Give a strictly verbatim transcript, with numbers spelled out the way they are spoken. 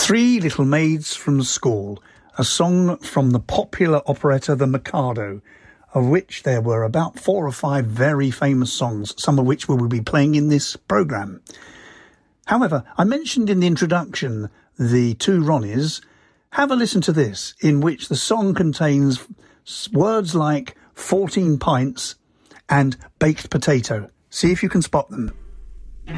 Three Little Maids from School, a song from the popular operetta The Mikado, of which there were about four or five very famous songs, some of which we will be playing in this programme. However, I mentioned in the introduction the two Ronnies. Have a listen to this, in which the song contains words like fourteen pints and baked potato. See if you can spot them.